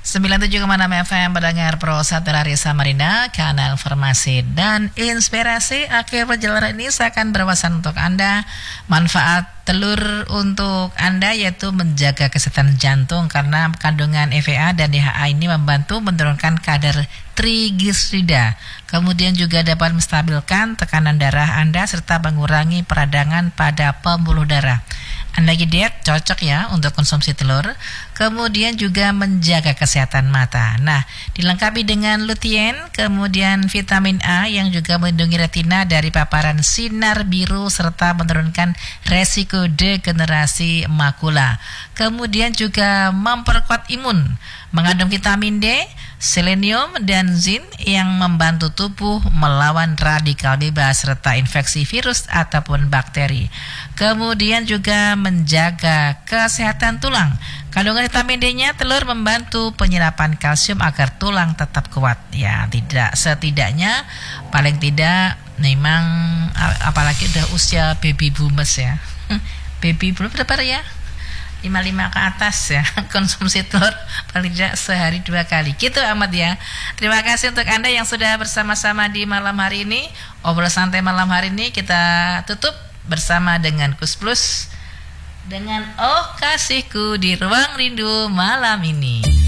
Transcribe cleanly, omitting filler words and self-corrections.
97,6 FM pendengar Pro Satria Samarinda, kanal informasi dan inspirasi. Akhir perjalanan ini saya akan berwawasan untuk Anda. Manfaat telur untuk Anda yaitu menjaga kesehatan jantung karena kandungan EVA dan DHA ini membantu menurunkan kadar trigliserida. Kemudian juga dapat menstabilkan tekanan darah Anda serta mengurangi peradangan pada pembuluh darah. Anda lagi diet, cocok ya untuk konsumsi telur. Kemudian juga menjaga kesehatan mata. Nah, dilengkapi dengan lutein, kemudian vitamin A yang juga melindungi retina dari paparan sinar biru serta menurunkan resiko degenerasi makula. Kemudian juga memperkuat imun, mengandung vitamin D, selenium dan zinc yang membantu tubuh melawan radikal bebas serta infeksi virus ataupun bakteri. Kemudian juga menjaga kesehatan tulang. Kandungan vitamin D-nya telur membantu penyerapan kalsium agar tulang tetap kuat. Ya, setidaknya paling tidak memang apalagi udah usia baby boomers ya. Baby boomers berapa ya? 55 ke atas ya, konsumsi telur paling tidak sehari 2 kali. Gitu amat ya. Terima kasih untuk Anda yang sudah bersama-sama di malam hari ini. Obrol santai malam hari ini kita tutup bersama dengan Kus Plus dengan Oh Kasihku di Ruang Rindu malam ini.